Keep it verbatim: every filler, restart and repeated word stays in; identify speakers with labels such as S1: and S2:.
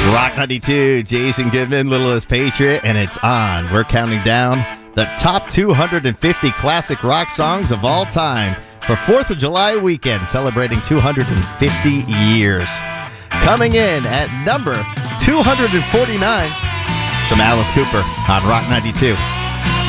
S1: Rock ninety-two, Jason Goodman, Littlest Patriot, and it's on. We're counting down the top two hundred fifty classic rock songs of all time for fourth of July weekend, celebrating two hundred fifty years. Coming in at number two hundred forty-nine, some Alice Cooper on Rock ninety-two.